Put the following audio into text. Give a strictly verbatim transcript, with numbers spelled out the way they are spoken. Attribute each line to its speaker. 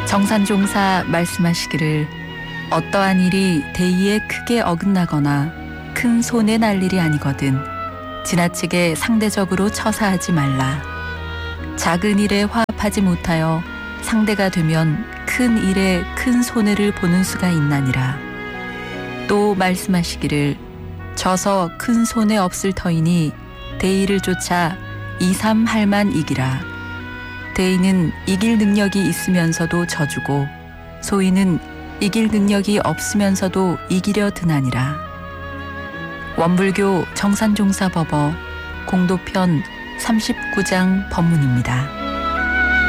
Speaker 1: 정산종사 말씀하시기를 어떠한 일이 대의에 크게 어긋나거나 큰 손해 날 일이 아니거든 지나치게 상대적으로 처사하지 말라. 작은 일에 화합하지 못하여 상대가 되면 큰 일에 큰 손해를 보는 수가 있나니라. 또 말씀하시기를 져서 큰 손해 없을 터이니 대의를 쫓아 이삼 할만 이기라. 대의는 이길 능력이 있으면서도 져주고 소위는 이길 능력이 없으면서도 이기려 드나니라. 원불교 정산종사법어 공도편 삼십구 장 법문입니다.